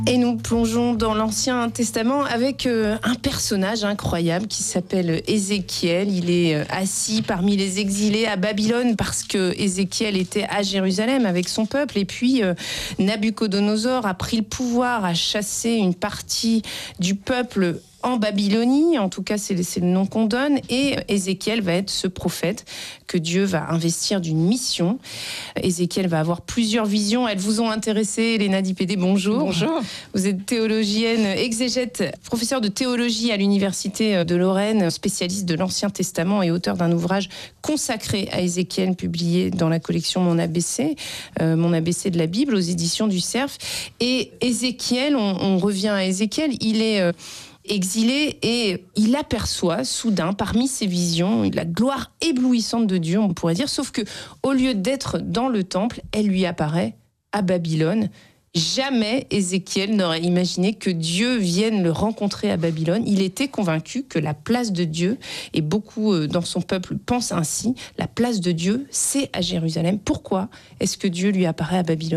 Et nous plongeons dans l'Ancien Testament avec un personnage incroyable qui s'appelle Ézéchiel. Il est assis parmi les exilés à Babylone parce que Ézéchiel était à Jérusalem avec son peuple. Et puis Nabuchodonosor a pris le pouvoir, a chassé une partie du peuple en Babylonie, en tout cas c'est le nom qu'on donne, et Ézéchiel va être ce prophète que Dieu va investir d'une mission. Ézéchiel va avoir plusieurs visions, elles vous ont intéressé, Elena Di-Pédé, bonjour. Bonjour. Vous êtes théologienne, exégète, professeure de théologie à l'Université de Lorraine, spécialiste de l'Ancien Testament et auteur d'un ouvrage consacré à Ézéchiel, publié dans la collection Mon ABC de la Bible, aux éditions du Cerf. Et Ézéchiel, on revient à Ézéchiel, il est exilé et il aperçoit soudain parmi ses visions la gloire éblouissante de Dieu, on pourrait dire, sauf que au lieu d'être dans le temple, elle lui apparaît à Babylone. Jamais Ézéchiel n'aurait imaginé que Dieu vienne le rencontrer à Babylone. Il était convaincu que la place de Dieu, et beaucoup dans son peuple pensent ainsi, la place de Dieu, c'est à Jérusalem. Pourquoi est-ce que Dieu lui apparaît à Babylone ?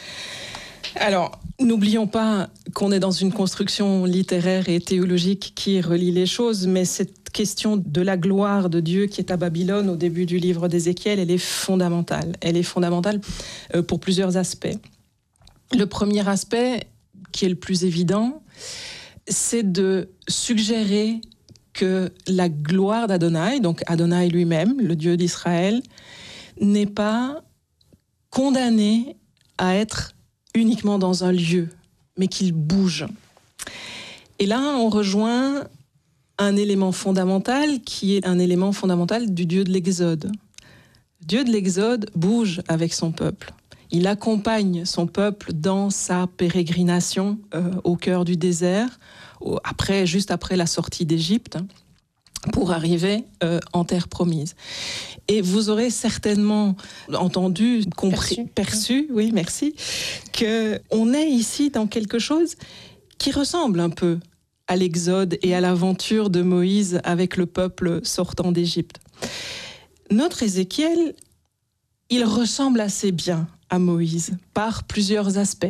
Alors, n'oublions pas qu'on est dans une construction littéraire et théologique qui relie les choses, mais cette question de la gloire de Dieu qui est à Babylone au début du livre d'Ézéchiel, elle est fondamentale. Elle est fondamentale pour plusieurs aspects. Le premier aspect, qui est le plus évident, c'est de suggérer que la gloire d'Adonai, donc Adonai lui-même, le Dieu d'Israël, n'est pas condamné à être uniquement dans un lieu, mais qu'il bouge. Et là, on rejoint un élément fondamental qui est un élément fondamental du Dieu de l'Exode. Le Dieu de l'Exode bouge avec son peuple. Il accompagne son peuple dans sa pérégrination au cœur du désert, juste après la sortie d'Égypte, pour arriver en terre promise. Et vous aurez certainement entendu, perçu, oui, merci, qu'on est ici dans quelque chose qui ressemble un peu à l'Exode et à l'aventure de Moïse avec le peuple sortant d'Égypte. Notre Ézéchiel, il ressemble assez bien à Moïse par plusieurs aspects.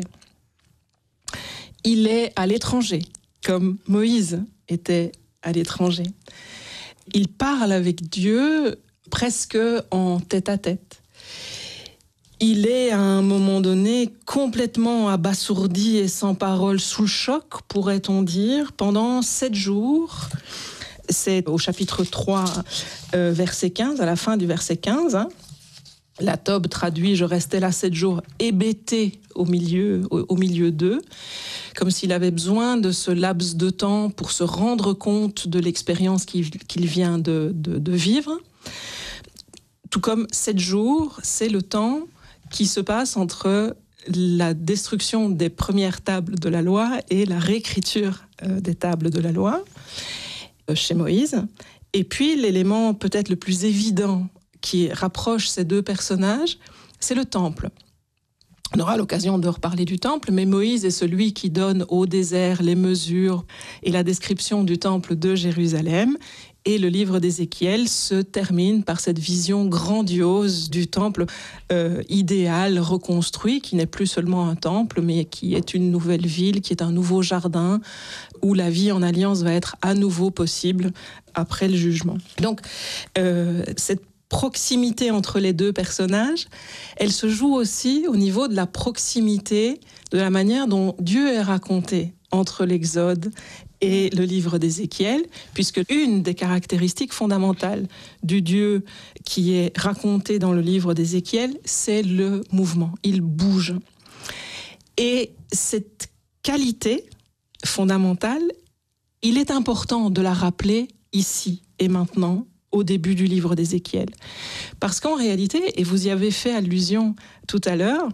Il est à l'étranger, comme Moïse était à l'étranger. Il parle avec Dieu presque en tête-à-tête. Il est à un moment donné complètement abasourdi et sans parole, sous le choc, pourrait-on dire, pendant 7 jours. C'est au chapitre 3, verset 15, à la fin du verset 15. La Tob traduit « Je restais là 7 jours hébété au milieu d'eux », comme s'il avait besoin de ce laps de temps pour se rendre compte de l'expérience qu'il vient de vivre. Tout comme 7 jours, c'est le temps qui se passe entre la destruction des premières tables de la loi et la réécriture des tables de la loi chez Moïse. Et puis l'élément peut-être le plus évident qui rapproche ces deux personnages, c'est le temple. On aura l'occasion de reparler du temple, mais Moïse est celui qui donne au désert les mesures et la description du temple de Jérusalem. Et le livre d'Ézéchiel se termine par cette vision grandiose du temple idéal, reconstruit, qui n'est plus seulement un temple, mais qui est une nouvelle ville, qui est un nouveau jardin, où la vie en alliance va être à nouveau possible après le jugement. Donc, cette proximité entre les deux personnages, elle se joue aussi au niveau de la proximité, de la manière dont Dieu est raconté entre l'Exode et le livre d'Ézéchiel, puisque une des caractéristiques fondamentales du Dieu qui est raconté dans le livre d'Ézéchiel, c'est le mouvement, il bouge. Et cette qualité fondamentale, il est important de la rappeler ici et maintenant, au début du livre d'Ézéchiel. Parce qu'en réalité, et vous y avez fait allusion tout à l'heure,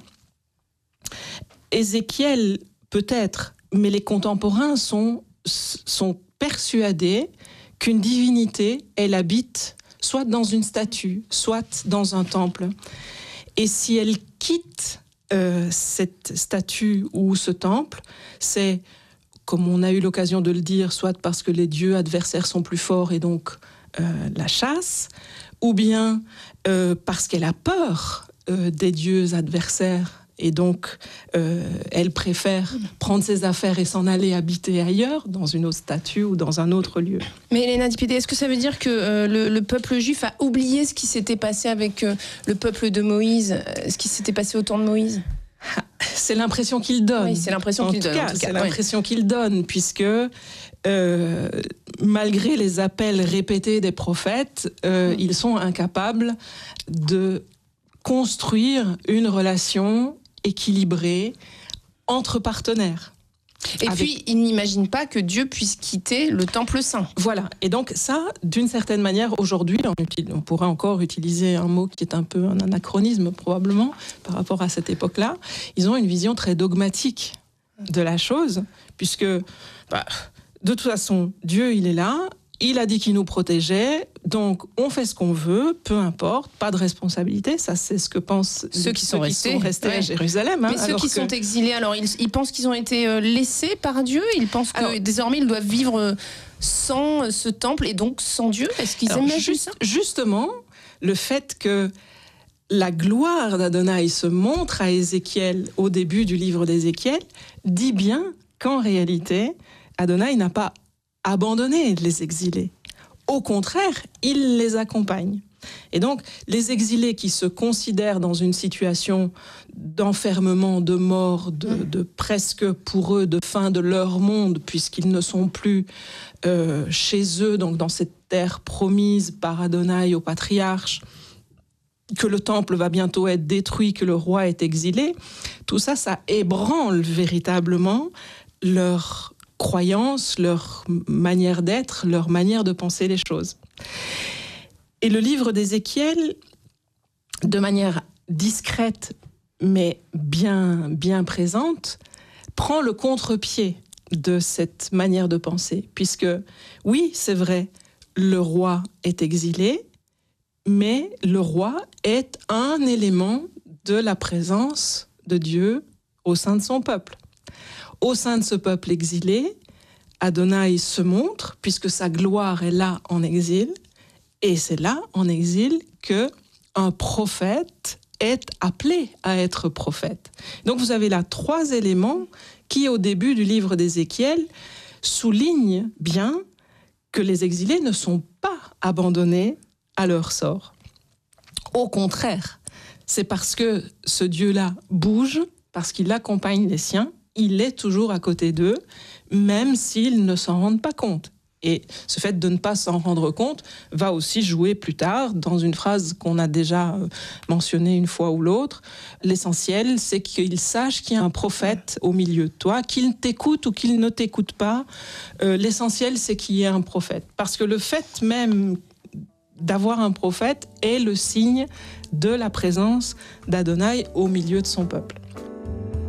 Ézéchiel peut-être, mais les contemporains sont persuadés qu'une divinité, elle habite soit dans une statue, soit dans un temple. Et si elle quitte cette statue ou ce temple, c'est, comme on a eu l'occasion de le dire, soit parce que les dieux adversaires sont plus forts et donc la chasse, ou bien parce qu'elle a peur des dieux adversaires et donc elle préfère prendre ses affaires et s'en aller habiter ailleurs, dans une autre statue ou dans un autre lieu. Mais Elena Di Pietà, est-ce que ça veut dire que le peuple juif a oublié ce qui s'était passé avec le peuple de Moïse, ce qui s'était passé au temps de Moïse ? C'est l'impression qu'il donne. Oui, c'est l'impression qu'il donne. C'est l'impression qu'il donne, puisque malgré les appels répétés des prophètes, ils sont incapables de construire une relation équilibrée entre partenaires. Et puis, il n'imagine pas que Dieu puisse quitter le temple saint. Voilà. Et donc ça, d'une certaine manière, aujourd'hui, on pourrait encore utiliser un mot qui est un peu un anachronisme probablement par rapport à cette époque-là. Ils ont une vision très dogmatique de la chose, puisque de toute façon, Dieu, il est là. Il a dit qu'il nous protégeait, donc on fait ce qu'on veut, peu importe, pas de responsabilité. Ça, c'est ce que pensent ceux qui sont restés à Jérusalem. Mais ceux qui sont exilés, alors ils pensent qu'ils ont été laissés par Dieu. Ils pensent que désormais ils doivent vivre sans ce temple et donc sans Dieu. Est-ce qu'ils imaginent ça ? Justement, le fait que la gloire d'Adonai se montre à Ézéchiel au début du livre d'Ézéchiel dit bien qu'en réalité, Adonai n'a pas abandonner les exilés. Au contraire, il les accompagne. Et donc, les exilés qui se considèrent dans une situation d'enfermement, de mort, de presque pour eux de fin de leur monde, puisqu'ils ne sont plus chez eux, donc dans cette terre promise par Adonai au patriarche, que le temple va bientôt être détruit, que le roi est exilé, tout ça, ça ébranle véritablement leur croyances, leur manière d'être, leur manière de penser les choses. Et le livre d'Ézéchiel, de manière discrète mais bien présente, prend le contre-pied de cette manière de penser, puisque oui, c'est vrai, le roi est exilé, mais le roi est un élément de la présence de Dieu au sein de son peuple. Au sein de ce peuple exilé, Adonai se montre, puisque sa gloire est là en exil, et c'est là, en exil, qu'un prophète est appelé à être prophète. Donc vous avez là 3 éléments qui, au début du livre d'Ézéchiel, soulignent bien que les exilés ne sont pas abandonnés à leur sort. Au contraire, c'est parce que ce Dieu-là bouge, parce qu'il accompagne les siens, il est toujours à côté d'eux, même s'ils ne s'en rendent pas compte. Et ce fait de ne pas s'en rendre compte va aussi jouer plus tard dans une phrase qu'on a déjà mentionnée une fois ou l'autre. L'essentiel, c'est qu'il sache qu'il y a un prophète au milieu de toi, qu'il t'écoute ou qu'il ne t'écoute pas. L'essentiel, c'est qu'il y ait un prophète. Parce que le fait même d'avoir un prophète est le signe de la présence d'Adonai au milieu de son peuple.